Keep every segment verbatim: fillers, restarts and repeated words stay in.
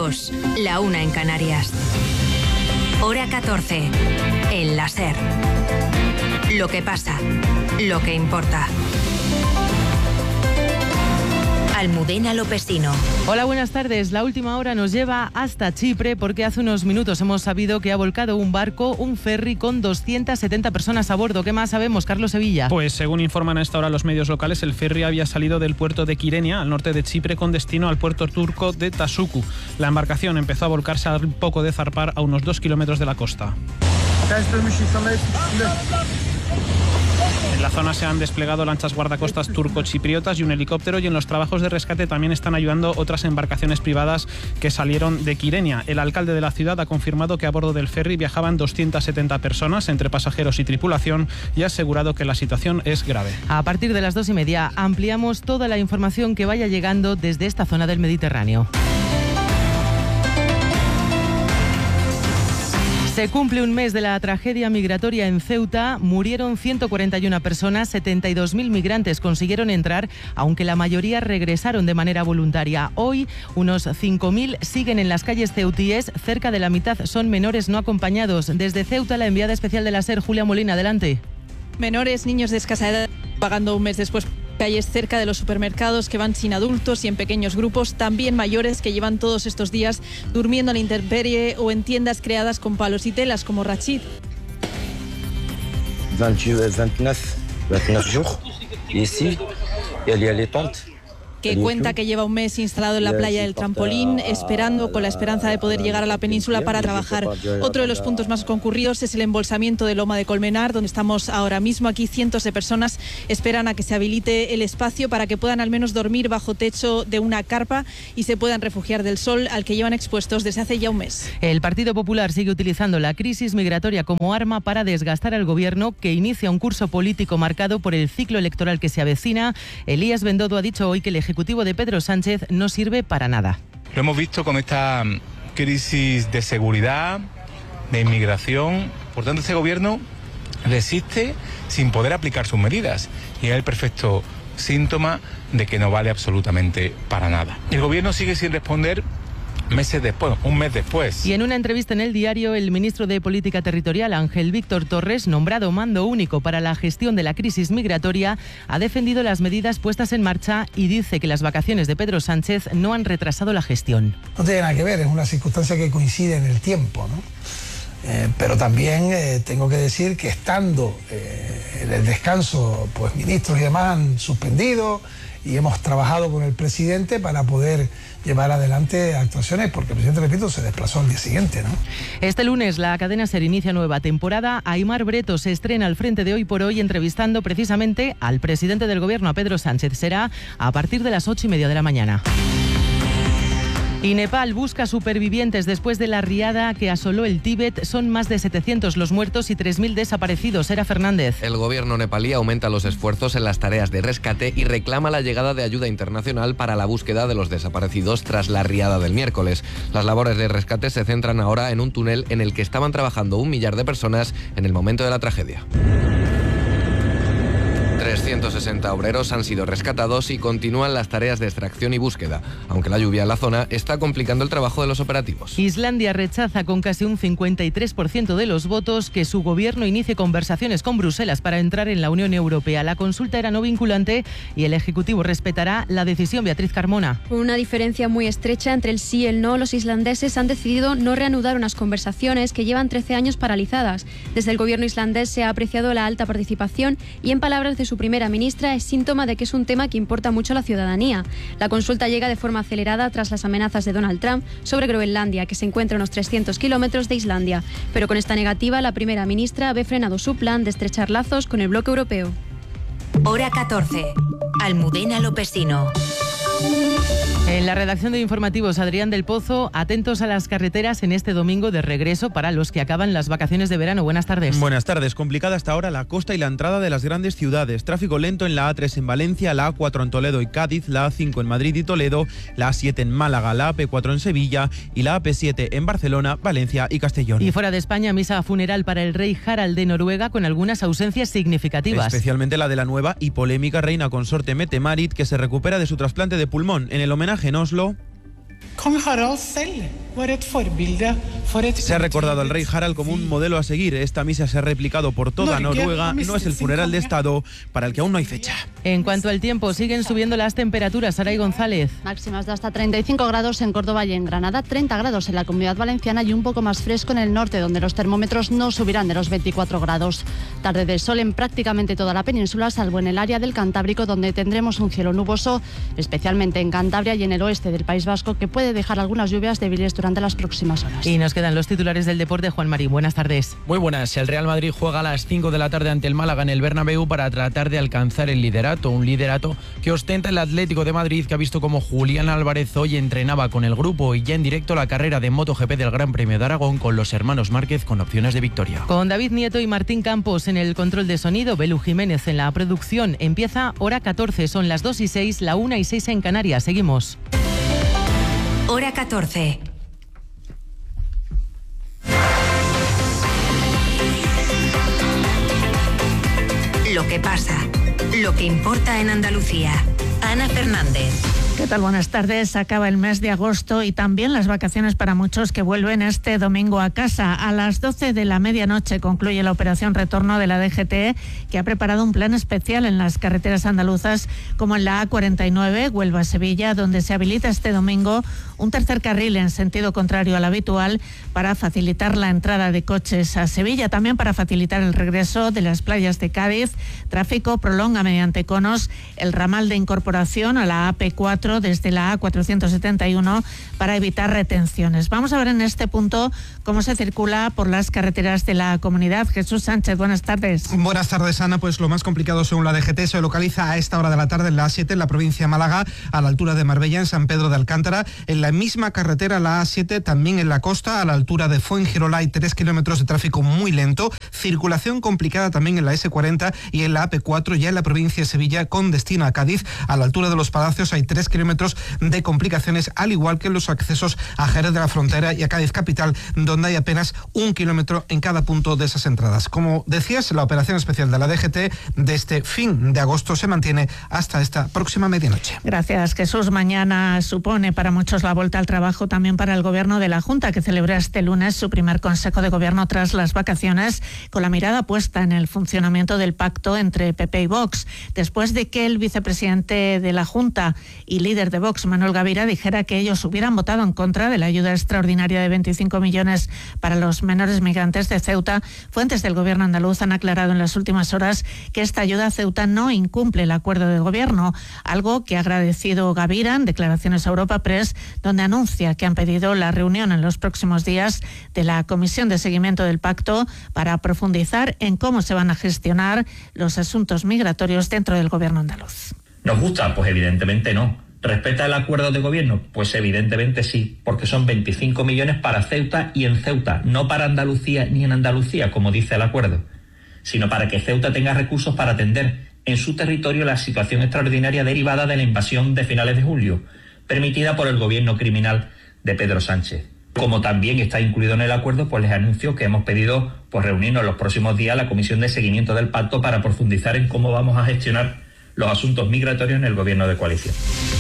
dos, la una en Canarias. Hora catorce, en la SER. Lo que pasa, lo que importa. Almudena Lopesino. Hola, buenas tardes. La última hora nos lleva hasta Chipre porque hace unos minutos hemos sabido que ha volcado un barco, un ferry con doscientas setenta personas a bordo. ¿Qué más sabemos, Carlos Sevilla? Pues según informan a esta hora los medios locales, el ferry había salido del puerto de Kyrenia, al norte de Chipre, con destino al puerto turco de Tasuku. La embarcación empezó a volcarse al poco de zarpar a unos dos kilómetros de la costa. En la zona se han desplegado lanchas guardacostas turco-chipriotas y un helicóptero, y en los trabajos de rescate también están ayudando otras embarcaciones privadas que salieron de Kyrenia. El alcalde de la ciudad ha confirmado que a bordo del ferry viajaban doscientas setenta personas entre pasajeros y tripulación y ha asegurado que la situación es grave. A partir de las dos y media ampliamos toda la información que vaya llegando desde esta zona del Mediterráneo. Se cumple un mes de la tragedia migratoria en Ceuta. Murieron ciento cuarenta y una personas, setenta y dos mil migrantes consiguieron entrar, aunque la mayoría regresaron de manera voluntaria. Hoy, unos cinco mil siguen en las calles ceutíes. Cerca de la mitad son menores no acompañados. Desde Ceuta, la enviada especial de la SER, Julia Molina, adelante. Menores, niños de escasa edad, pagando un mes después. Calles cerca de los supermercados que van sin adultos y en pequeños grupos, también mayores que llevan todos estos días durmiendo a la intemperie o en tiendas creadas con palos y telas, como Rachid. Que cuenta que lleva un mes instalado en la playa del Trampolín, esperando con la esperanza de poder llegar a la península para trabajar. Otro de los puntos más concurridos es el embolsamiento de Loma de Colmenar, donde estamos ahora mismo. Aquí cientos de personas esperan a que se habilite el espacio para que puedan al menos dormir bajo techo de una carpa y se puedan refugiar del sol al que llevan expuestos desde hace ya un mes. El Partido Popular sigue utilizando la crisis migratoria como arma para desgastar al gobierno, que inicia un curso político marcado por el ciclo electoral que se avecina. Elías Bendodo ha dicho hoy que el Ejecutivo de Pedro Sánchez no sirve para nada. Lo hemos visto con esta crisis de seguridad, de inmigración. Por tanto, este gobierno resiste sin poder aplicar sus medidas y es el perfecto síntoma de que no vale absolutamente para nada. El gobierno sigue sin responder meses después, un mes después. Y en una entrevista en El Diario, el ministro de Política Territorial, Ángel Víctor Torres, nombrado mando único para la gestión de la crisis migratoria, ha defendido las medidas puestas en marcha y dice que las vacaciones de Pedro Sánchez no han retrasado la gestión. No tiene nada que ver, es una circunstancia que coincide en el tiempo, ¿no? Eh, pero también eh, tengo que decir que estando eh, en el descanso, pues ministros y demás han suspendido y hemos trabajado con el presidente para poder llevar adelante actuaciones, porque el presidente, repito, se desplazó al día siguiente, ¿no? Este lunes la cadena SER inicia nueva temporada. Aimar Breto se estrena al frente de Hoy por Hoy, entrevistando precisamente al presidente del gobierno, a Pedro Sánchez. Será a partir de las ocho y media de la mañana. Y Nepal busca supervivientes después de la riada que asoló el Tíbet. Son más de setecientos los muertos y tres mil desaparecidos. Era Fernández. El gobierno nepalí aumenta los esfuerzos en las tareas de rescate y reclama la llegada de ayuda internacional para la búsqueda de los desaparecidos tras la riada del miércoles. Las labores de rescate se centran ahora en un túnel en el que estaban trabajando un millar de personas en el momento de la tragedia. trescientos sesenta obreros han sido rescatados y continúan las tareas de extracción y búsqueda, aunque la lluvia en la zona está complicando el trabajo de los operativos. Islandia rechaza con casi un cincuenta y tres por ciento de los votos que su gobierno inicie conversaciones con Bruselas para entrar en la Unión Europea. La consulta era no vinculante y el Ejecutivo respetará la decisión. Beatriz Carmona. Con una diferencia muy estrecha entre el sí y el no, los islandeses han decidido no reanudar unas conversaciones que llevan trece años paralizadas. Desde el gobierno islandés se ha apreciado la alta participación y, en palabras de su primera ministra, es síntoma de que es un tema que importa mucho a la ciudadanía. La consulta llega de forma acelerada tras las amenazas de Donald Trump sobre Groenlandia, que se encuentra a unos trescientos kilómetros de Islandia. Pero con esta negativa, la primera ministra ve frenado su plan de estrechar lazos con el bloque europeo. Hora catorce. Almudena Lopesino. En la redacción de Informativos, Adrián del Pozo, atentos a las carreteras en este domingo de regreso para los que acaban las vacaciones de verano. Buenas tardes. Buenas tardes. Complicada hasta ahora la costa y la entrada de las grandes ciudades. Tráfico lento en la A tres en Valencia, la A cuatro en Toledo y Cádiz, la A cinco en Madrid y Toledo, la A siete en Málaga, la A P cuatro en Sevilla y la A P siete en Barcelona, Valencia y Castellón. Y fuera de España, misa funeral para el rey Harald de Noruega con algunas ausencias significativas. Especialmente la de la nueva y polémica reina consorte Mette-Marit, que se recupera de su trasplante de pulmón. En el homenaje en Oslo... Se ha recordado al rey Harald como un modelo a seguir. Esta misa se ha replicado por toda Noruega. No es el funeral de Estado para el que aún no hay fecha. En cuanto al tiempo, siguen subiendo las temperaturas. Saray González. Máximas de hasta treinta y cinco grados en Córdoba y en Granada, treinta grados en la Comunidad Valenciana y un poco más fresco en el norte, donde los termómetros no subirán de los veinticuatro grados. Tarde de sol en prácticamente toda la península, salvo en el área del Cantábrico, donde tendremos un cielo nuboso, especialmente en Cantabria y en el oeste del País Vasco, que puede dejar algunas lluvias débiles durante las próximas horas. Y nos quedan los titulares del deporte. Juan Marín, buenas tardes. Muy buenas. El Real Madrid juega a las cinco de la tarde ante el Málaga en el Bernabéu para tratar de alcanzar el liderato, un liderato que ostenta el Atlético de Madrid, que ha visto como Julián Álvarez hoy entrenaba con el grupo y ya en directo la carrera de MotoGP del Gran Premio de Aragón con los hermanos Márquez con opciones de victoria. Con David Nieto y Martín Campos en el control de sonido, Belu Jiménez en la producción. Empieza hora catorce, son las dos y seis, la una y seis en Canarias. Seguimos. Hora catorce. Lo que pasa, lo que importa en Andalucía. Ana Fernández. ¿Qué tal? Buenas tardes. Acaba el mes de agosto y también las vacaciones para muchos que vuelven este domingo a casa. A las doce de la medianoche concluye la operación retorno de la D G T, que ha preparado un plan especial en las carreteras andaluzas, como en la A cuarenta y nueve, Huelva-Sevilla, donde se habilita este domingo un tercer carril en sentido contrario al habitual para facilitar la entrada de coches a Sevilla, también para facilitar el regreso de las playas de Cádiz. Tráfico prolonga mediante conos el ramal de incorporación a la A P cuatro desde la A cuatrocientos setenta y uno para evitar retenciones. Vamos a ver en este punto cómo se circula por las carreteras de la comunidad. Jesús Sánchez, buenas tardes. Buenas tardes, Ana. Pues lo más complicado según la D G T se localiza a esta hora de la tarde en la A siete en la provincia de Málaga, a la altura de Marbella, en San Pedro de Alcántara. En la misma carretera, la A siete, también en la costa, a la altura de Fuengirola, hay tres kilómetros de tráfico muy lento. Circulación complicada también en la ese cuarenta y en la A P cuatro, ya en la provincia de Sevilla, con destino a Cádiz. A la altura de Los Palacios hay tres kilómetros de complicaciones, al igual que en los accesos a Jerez de la Frontera y a Cádiz capital, donde hay apenas un kilómetro en cada punto de esas entradas. Como decías, la operación especial de la D G T de este fin de agosto se mantiene hasta esta próxima medianoche. Gracias, Jesús. Mañana supone para muchos la vuelta al trabajo, también para el Gobierno de la Junta, que celebra este lunes su primer Consejo de Gobierno tras las vacaciones, con la mirada puesta en el funcionamiento del pacto entre P P y Vox, después de que el vicepresidente de la Junta y líder de Vox, Manuel Gavira, dijera que ellos hubieran votado en contra de la ayuda extraordinaria de veinticinco millones para los menores migrantes de Ceuta. Fuentes del Gobierno andaluz han aclarado en las últimas horas que esta ayuda a Ceuta no incumple el acuerdo de gobierno, algo que ha agradecido Gavira en declaraciones a Europa Press, donde anuncia que han pedido la reunión en los próximos días de la Comisión de Seguimiento del Pacto para profundizar en cómo se van a gestionar los asuntos migratorios dentro del Gobierno andaluz. ¿Nos gusta? Pues evidentemente no. ¿Respeta el acuerdo de gobierno? Pues evidentemente sí, porque son veinticinco millones para Ceuta y en Ceuta, no para Andalucía ni en Andalucía, como dice el acuerdo, sino para que Ceuta tenga recursos para atender en su territorio la situación extraordinaria derivada de la invasión de finales de julio, permitida por el gobierno criminal de Pedro Sánchez. Como también está incluido en el acuerdo, pues les anuncio que hemos pedido pues, reunirnos los próximos días a la Comisión de Seguimiento del Pacto para profundizar en cómo vamos a gestionar los asuntos migratorios en el gobierno de coalición.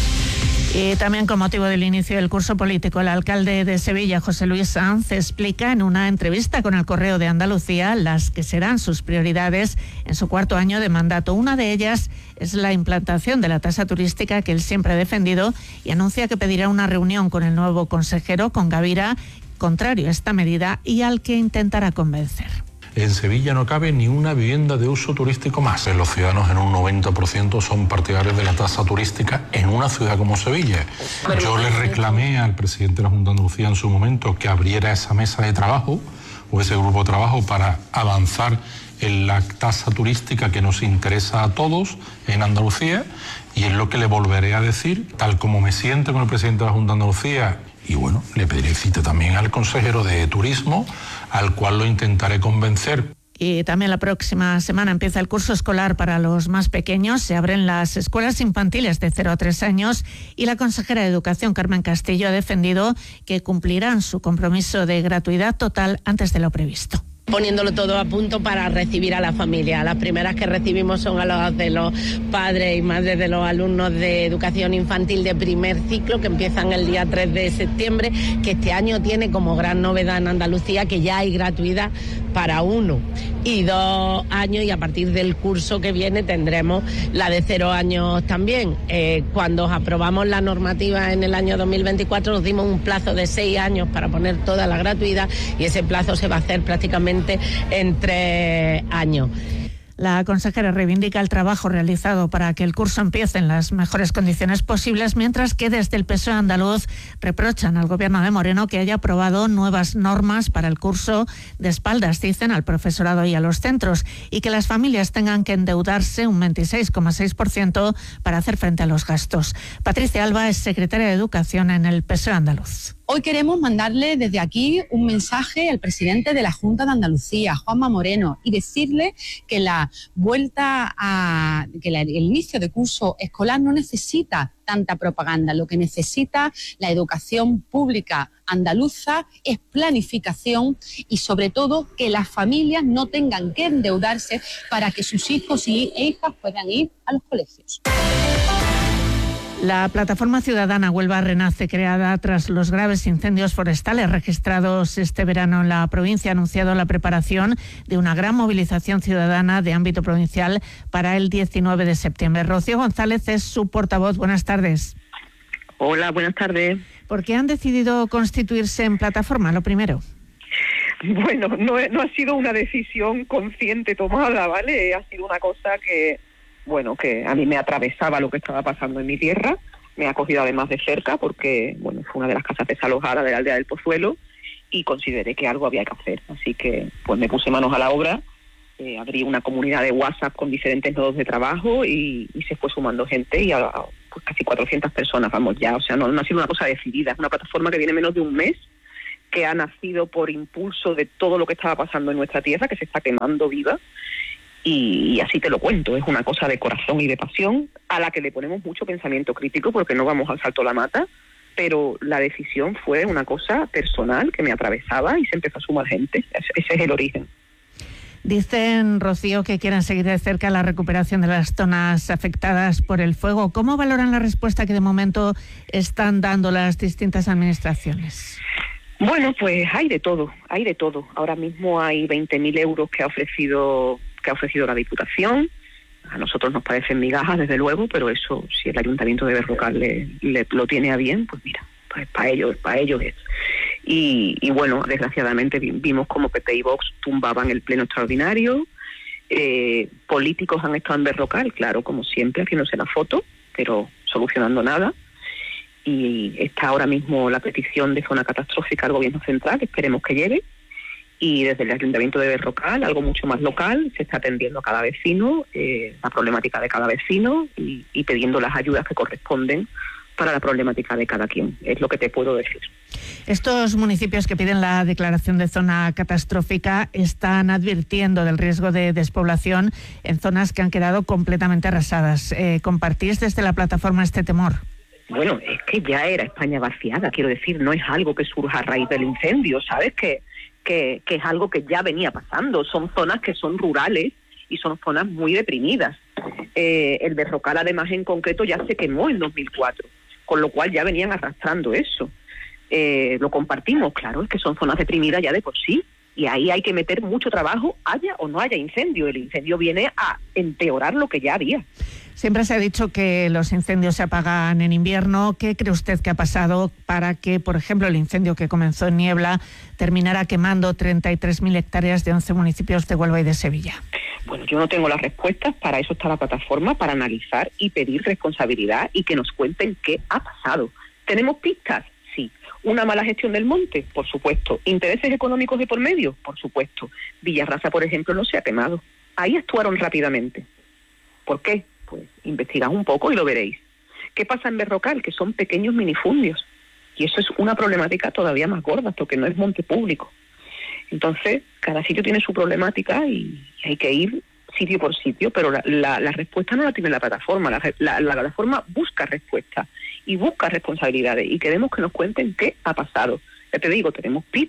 Y también con motivo del inicio del curso político, el alcalde de Sevilla, José Luis Sanz, explica en una entrevista con el Correo de Andalucía las que serán sus prioridades en su cuarto año de mandato. Una de ellas es la implantación de la tasa turística que él siempre ha defendido y anuncia que pedirá una reunión con el nuevo consejero, con Gavira, contrario a esta medida y al que intentará convencer. En Sevilla no cabe ni una vivienda de uso turístico más. Los ciudadanos en un noventa por ciento son partidarios de la tasa turística en una ciudad como Sevilla. Yo le reclamé al presidente de la Junta de Andalucía en su momento que abriera esa mesa de trabajo o ese grupo de trabajo para avanzar en la tasa turística que nos interesa a todos en Andalucía, y es lo que le volveré a decir, tal como me siento con el presidente de la Junta de Andalucía. Y bueno, le pediré cita también al consejero de Turismo, al cual lo intentaré convencer. Y también la próxima semana empieza el curso escolar para los más pequeños. Se abren las escuelas infantiles de cero a tres años y la consejera de Educación, Carmen Castillo, ha defendido que cumplirán su compromiso de gratuidad total antes de lo previsto. Poniéndolo todo a punto para recibir a la familia. Las primeras que recibimos son a las de los padres y madres de los alumnos de educación infantil de primer ciclo, que empiezan el día tres de septiembre, que este año tiene como gran novedad en Andalucía que ya hay gratuidad para uno y dos años, y a partir del curso que viene tendremos la de cero años también. Eh, cuando aprobamos la normativa en el año dos mil veinticuatro nos dimos un plazo de seis años para poner toda la gratuidad, y ese plazo se va a hacer prácticamente en tres años. La consejera reivindica el trabajo realizado para que el curso empiece en las mejores condiciones posibles, mientras que desde el P S O E andaluz reprochan al gobierno de Moreno que haya aprobado nuevas normas para el curso de espaldas, dicen, al profesorado y a los centros, y que las familias tengan que endeudarse un veintiséis coma seis por ciento para hacer frente a los gastos. Patricia Alba es secretaria de Educación en el P S O E andaluz. Hoy queremos mandarle desde aquí un mensaje al presidente de la Junta de Andalucía, Juanma Moreno, y decirle que la vuelta a que la, el inicio de curso escolar no necesita tanta propaganda. Lo que necesita la educación pública andaluza es planificación y, sobre todo, que las familias no tengan que endeudarse para que sus hijos e hijas puedan ir a los colegios. La plataforma ciudadana Huelva Renace, creada tras los graves incendios forestales registrados este verano en la provincia, ha anunciado la preparación de una gran movilización ciudadana de ámbito provincial para el diecinueve de septiembre. Rocío González es su portavoz. Buenas tardes. Hola, buenas tardes. ¿Por qué han decidido constituirse en plataforma, lo primero? Bueno, no, no ha sido una decisión consciente tomada, ¿vale? Ha sido una cosa que... bueno, que a mí me atravesaba lo que estaba pasando en mi tierra, me ha cogido además de cerca porque, bueno, fue una de las casas desalojadas de la aldea del Pozuelo y consideré que algo había que hacer. Así que, pues me puse manos a la obra, eh, abrí una comunidad de WhatsApp con diferentes nodos de trabajo y, y se fue sumando gente y a, pues casi cuatrocientas personas, vamos ya. O sea, no, no ha sido una cosa decidida, es una plataforma que viene menos de un mes, que ha nacido por impulso de todo lo que estaba pasando en nuestra tierra, que se está quemando viva. Y, y así te lo cuento, es una cosa de corazón y de pasión a la que le ponemos mucho pensamiento crítico porque no vamos al salto a la mata, pero la decisión fue una cosa personal que me atravesaba y se empezó a sumar gente. Ese, ese es el origen. Dicen, Rocío, que quieren seguir de cerca la recuperación de las zonas afectadas por el fuego. ¿Cómo valoran la respuesta que de momento están dando las distintas administraciones? Bueno, pues hay de todo, hay de todo. Ahora mismo hay veinte mil euros que ha ofrecido que ha ofrecido la Diputación. A nosotros nos parecen migajas, desde luego, pero eso, si el Ayuntamiento de Berrocal le, le, lo tiene a bien, pues mira, pues para ellos, para ellos es. Y, y bueno, desgraciadamente vimos como P P y Vox tumbaban el pleno extraordinario. Eh, políticos han estado en Berrocal, claro, como siempre, haciéndose la foto, pero solucionando nada. Y está ahora mismo la petición de zona catastrófica al Gobierno Central, esperemos que llegue. Y desde el Ayuntamiento de Berrocal, algo mucho más local, se está atendiendo a cada vecino, eh, la problemática de cada vecino y, y pidiendo las ayudas que corresponden para la problemática de cada quien. Es lo que te puedo decir. Estos municipios que piden la declaración de zona catastrófica están advirtiendo del riesgo de despoblación en zonas que han quedado completamente arrasadas. Eh, ¿Compartís desde la plataforma este temor? Bueno, es que ya era España vaciada, quiero decir, no es algo que surja a raíz del incendio, ¿sabes? Que Que, que es algo que ya venía pasando. Son zonas que son rurales y son zonas muy deprimidas. Eh, el Berrocal, además, en concreto, ya se quemó en dos mil cuatro, con lo cual ya venían arrastrando eso. Eh, lo compartimos, claro, es que son zonas deprimidas ya de por sí, y ahí hay que meter mucho trabajo, haya o no haya incendio. El incendio viene a empeorar lo que ya había. Siempre se ha dicho que los incendios se apagan en invierno. ¿Qué cree usted que ha pasado para que, por ejemplo, el incendio que comenzó en Niebla terminara quemando treinta y tres mil hectáreas de once municipios de Huelva y de Sevilla? Bueno, yo no tengo las respuestas, para eso está la plataforma, para analizar y pedir responsabilidad y que nos cuenten qué ha pasado. ¿Tenemos pistas? Sí. ¿Una mala gestión del monte? Por supuesto. ¿Intereses económicos de por medio? Por supuesto. Villarrasa, por ejemplo, no se ha quemado. Ahí actuaron rápidamente. ¿Por qué? Pues investigad un poco y lo veréis. ¿Qué pasa en Berrocal? Que son pequeños minifundios. Y eso es una problemática todavía más gorda, porque no es monte público. Entonces, cada sitio tiene su problemática y hay que ir sitio por sitio, pero la, la, la respuesta no la tiene la plataforma. La, la, la plataforma busca respuestas y busca responsabilidades y queremos que nos cuenten qué ha pasado. Ya te digo, tenemos pistas,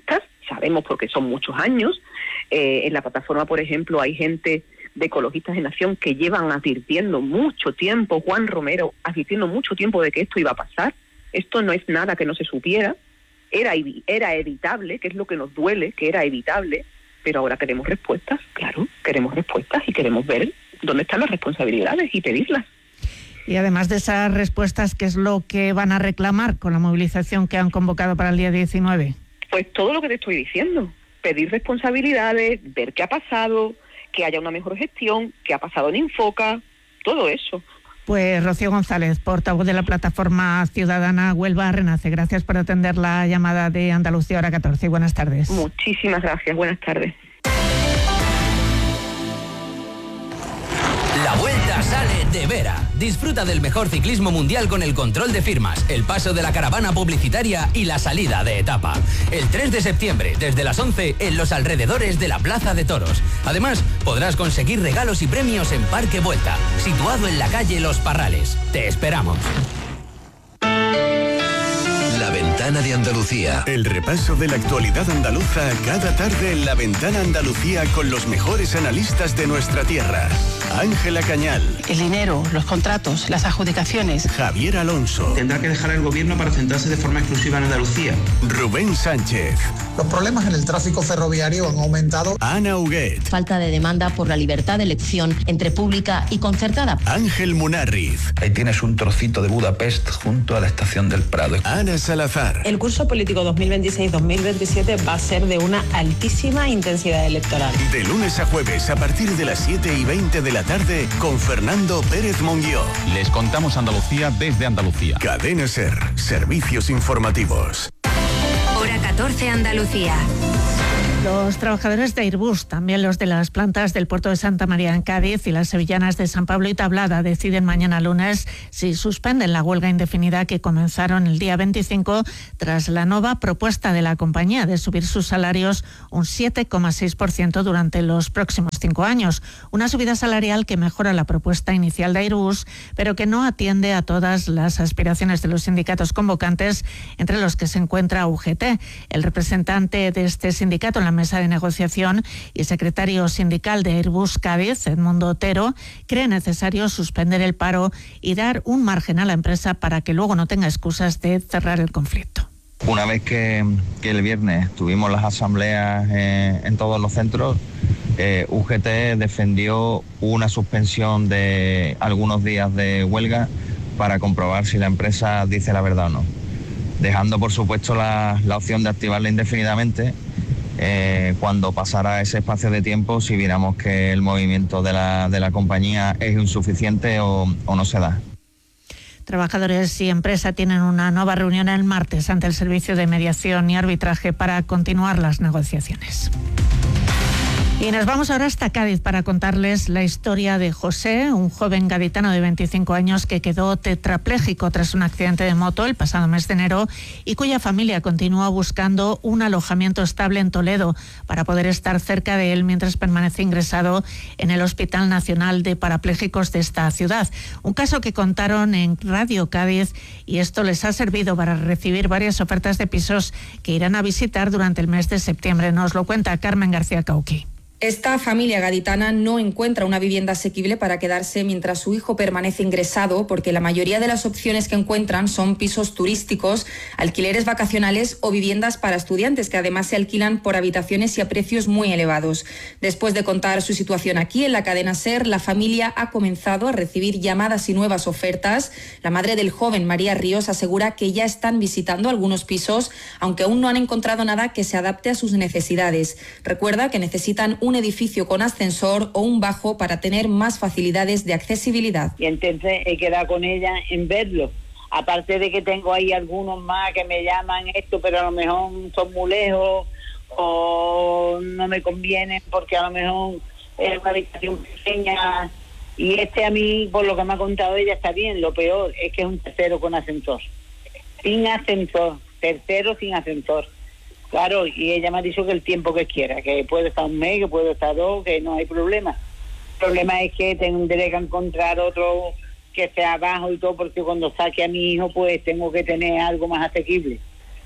sabemos porque son muchos años. Eh, en la plataforma, por ejemplo, hay gente de Ecologistas en Acción que llevan advirtiendo mucho tiempo, Juan Romero advirtiendo mucho tiempo de que esto iba a pasar. Esto no es nada que no se supiera, era, era evitable, que es lo que nos duele, que era evitable, pero ahora queremos respuestas, claro, queremos respuestas y queremos ver dónde están las responsabilidades y pedirlas. Y además de esas respuestas, ¿qué es lo que van a reclamar con la movilización que han convocado para el día diecinueve? Pues todo lo que te estoy diciendo, pedir responsabilidades, ver qué ha pasado, que haya una mejor gestión, qué ha pasado en Infoca, todo eso. Pues Rocío González, portavoz de la plataforma ciudadana Huelva Renace, gracias por atender la llamada de Andalucía Hora catorce. Buenas tardes. Muchísimas gracias, buenas tardes. La Vuelta sale de Vera. Disfruta del mejor ciclismo mundial con el control de firmas, el paso de la caravana publicitaria y la salida de etapa. El tres de septiembre, desde las once, en los alrededores de la Plaza de Toros. Además, podrás conseguir regalos y premios en Parque Vuelta, situado en la calle Los Parrales. Te esperamos. La Ventana de Andalucía. El repaso de la actualidad andaluza cada tarde en La Ventana Andalucía con los mejores analistas de nuestra tierra. Ángela Cañal. El dinero, los contratos, las adjudicaciones. Javier Alonso. Tendrá que dejar el gobierno para centrarse de forma exclusiva en Andalucía. Rubén Sánchez. Los problemas en el tráfico ferroviario han aumentado. Ana Huguet. Falta de demanda por la libertad de elección entre pública y concertada. Ángel Munarriz. Ahí tienes un trocito de Budapest junto a la estación del Prado. Ana Salazar. El curso político dos mil veintiséis dos mil veintisiete va a ser de una altísima intensidad electoral. De lunes a jueves a partir de las siete y veinte de la tarde con Fernando Pérez Monguió. Les contamos Andalucía desde Andalucía. Cadena SER, servicios informativos. Hora catorce Andalucía. Los trabajadores de Airbus, también los de las plantas del puerto de Santa María en Cádiz y las sevillanas de San Pablo y Tablada, deciden mañana lunes si suspenden la huelga indefinida que comenzaron el día veinticinco tras la nueva propuesta de la compañía de subir sus salarios un siete coma seis por ciento durante los próximos cinco años. Una subida salarial que mejora la propuesta inicial de Airbus, pero que no atiende a todas las aspiraciones de los sindicatos convocantes, entre los que se encuentra U G T. El representante de este sindicato en la mesa de negociación y secretario sindical de Airbus Cádiz, Edmundo Otero, cree necesario suspender el paro y dar un margen a la empresa para que luego no tenga excusas de cerrar el conflicto. Una vez que, que el viernes tuvimos las asambleas eh, en todos los centros, eh, U G T defendió una suspensión de algunos días de huelga para comprobar si la empresa dice la verdad o no, dejando por supuesto la, la opción de activarla indefinidamente eh, cuando pasara ese espacio de tiempo, si viéramos que el movimiento de la, de la compañía es insuficiente o, o no se da. Trabajadores y empresa tienen una nueva reunión el martes ante el Servicio de Mediación y Arbitraje para continuar las negociaciones. Y nos vamos ahora hasta Cádiz para contarles la historia de José, un joven gaditano de veinticinco años que quedó tetrapléjico tras un accidente de moto el pasado mes de enero y cuya familia continúa buscando un alojamiento estable en Toledo para poder estar cerca de él mientras permanece ingresado en el Hospital Nacional de Parapléjicos de esta ciudad. Un caso que contaron en Radio Cádiz y esto les ha servido para recibir varias ofertas de pisos que irán a visitar durante el mes de septiembre. Nos lo cuenta Carmen García Cauqui. Esta familia gaditana no encuentra una vivienda asequible para quedarse mientras su hijo permanece ingresado, porque la mayoría de las opciones que encuentran son pisos turísticos, alquileres vacacionales o viviendas para estudiantes, que además se alquilan por habitaciones y a precios muy elevados. Después de contar su situación aquí en la cadena SER, la familia ha comenzado a recibir llamadas y nuevas ofertas. La madre del joven, María Ríos, asegura que ya están visitando algunos pisos, aunque aún no han encontrado nada que se adapte a sus necesidades. Recuerda que necesitan un un edificio con ascensor o un bajo para tener más facilidades de accesibilidad. Y entonces he quedado con ella en verlo. Aparte de que tengo ahí algunos más que me llaman esto, pero a lo mejor son muy lejos o no me convienen porque a lo mejor es una habitación pequeña. Y este a mí, por lo que me ha contado ella, está bien. Lo peor es que es un tercero con ascensor. Sin ascensor. Tercero sin ascensor. Claro, y ella me ha dicho que el tiempo que quiera, que puede estar un mes, que puede estar dos, que no hay problema. El problema es que tendré que encontrar otro que esté abajo y todo, porque cuando saque a mi hijo, pues tengo que tener algo más asequible.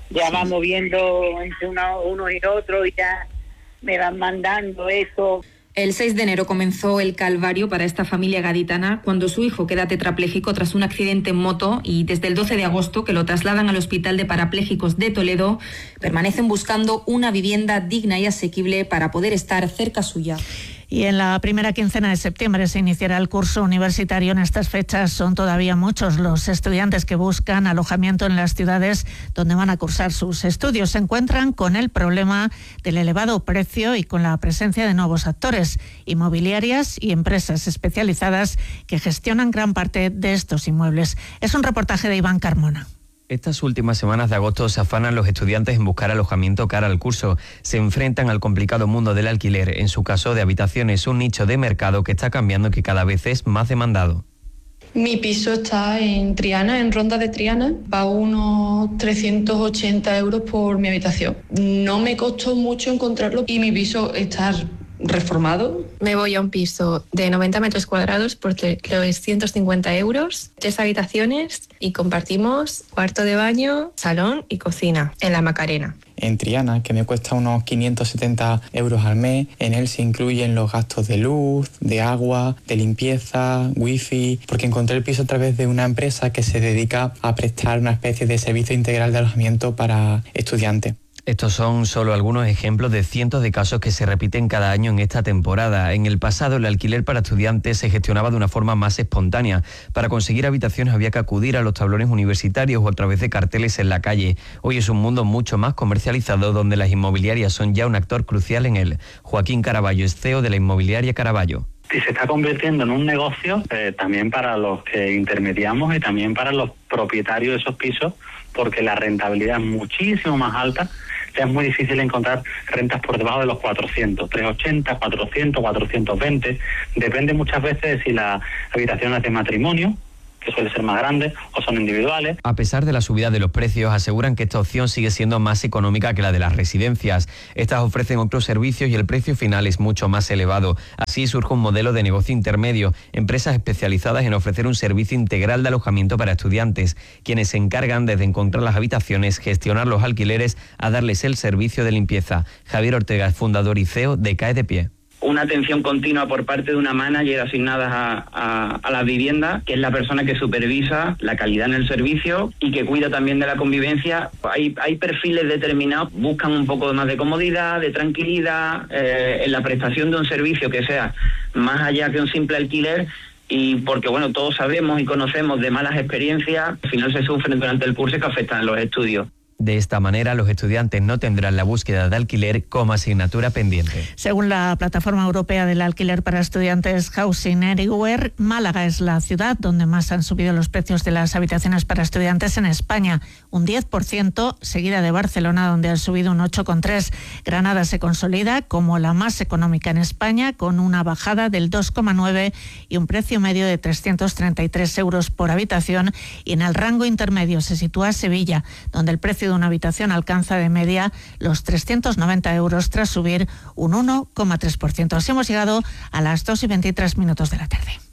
Ya vamos viendo entre uno, uno y otro y ya me van mandando esto. El seis de enero comenzó el calvario para esta familia gaditana cuando su hijo queda tetrapléjico tras un accidente en moto y desde el doce de agosto, que lo trasladan al Hospital de Parapléjicos de Toledo, permanecen buscando una vivienda digna y asequible para poder estar cerca suya. Y en la primera quincena de septiembre se iniciará el curso universitario. En estas fechas son todavía muchos los estudiantes que buscan alojamiento en las ciudades donde van a cursar sus estudios. Se encuentran con el problema del elevado precio y con la presencia de nuevos actores, inmobiliarias y empresas especializadas que gestionan gran parte de estos inmuebles. Es un reportaje de Iván Carmona. Estas últimas semanas de agosto se afanan los estudiantes en buscar alojamiento cara al curso. Se enfrentan al complicado mundo del alquiler, en su caso de habitaciones, un nicho de mercado que está cambiando y que cada vez es más demandado. Mi piso está en Triana, en Ronda de Triana. Pago unos trescientos ochenta euros por mi habitación. No me costó mucho encontrarlo y mi piso está reformado. Me voy a un piso de noventa metros cuadrados por trescientos cincuenta euros, tres habitaciones y compartimos cuarto de baño, salón y cocina en la Macarena. En Triana, que me cuesta unos quinientos setenta euros al mes. En él se incluyen los gastos de luz, de agua, de limpieza, wifi, porque encontré el piso a través de una empresa que se dedica a prestar una especie de servicio integral de alojamiento para estudiantes. Estos son solo algunos ejemplos de cientos de casos que se repiten cada año en esta temporada. En el pasado, el alquiler para estudiantes se gestionaba de una forma más espontánea. Para conseguir habitaciones había que acudir a los tablones universitarios o a través de carteles en la calle. Hoy es un mundo mucho más comercializado donde las inmobiliarias son ya un actor crucial en él. Joaquín Caraballo es C E O de la inmobiliaria Caraballo. Y se está convirtiendo en un negocio eh, también para los que intermediamos y también para los propietarios de esos pisos, porque la rentabilidad es muchísimo más alta. Ya es muy difícil encontrar rentas por debajo de los cuatrocientos, trescientos ochenta, cuatrocientos, cuatrocientos veinte. Depende muchas veces de si la habitación es de matrimonio, que suele ser más grande, o son individuales. A pesar de la subida de los precios, aseguran que esta opción sigue siendo más económica que la de las residencias. Estas ofrecen otros servicios y el precio final es mucho más elevado. Así surge un modelo de negocio intermedio, empresas especializadas en ofrecer un servicio integral de alojamiento para estudiantes, quienes se encargan desde encontrar las habitaciones, gestionar los alquileres, a darles el servicio de limpieza. Javier Ortega es fundador y C E O de Cae de Pie. Una atención continua por parte de una manager asignada a, a, a la vivienda, que es la persona que supervisa la calidad en el servicio y que cuida también de la convivencia. Hay, hay perfiles determinados, buscan un poco más de comodidad, de tranquilidad, eh, en la prestación de un servicio que sea más allá que un simple alquiler. Y porque, bueno, todos sabemos y conocemos de malas experiencias, al final se sufren durante el curso que afectan a los estudios. De esta manera, los estudiantes no tendrán la búsqueda de alquiler como asignatura pendiente. Según la plataforma europea del alquiler para estudiantes Housing Anywhere, Málaga es la ciudad donde más han subido los precios de las habitaciones para estudiantes en España, un diez por ciento, seguida de Barcelona, donde han subido un ocho coma tres por ciento. Granada se consolida como la más económica en España, con una bajada del dos coma nueve por ciento y un precio medio de trescientos treinta y tres euros por habitación. Y en el rango intermedio se sitúa Sevilla, donde el precio de una habitación alcanza de media los trescientos noventa euros tras subir un uno coma tres por ciento. Así hemos llegado a las dos y veintitrés minutos de la tarde.